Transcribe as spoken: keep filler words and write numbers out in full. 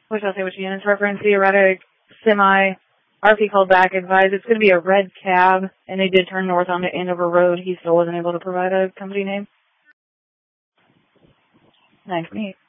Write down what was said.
which I'll say which unit's reference, the erratic semi. R P called back, advised it's going to be a red cab, and they did turn north onto Andover Road. He still wasn't able to provide a company name. Nice to meet.